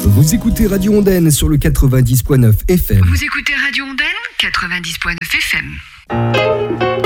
Vous écoutez Radio Ondaine sur le 90.9 FM. Vous écoutez Radio Ondaine 90.9 FM.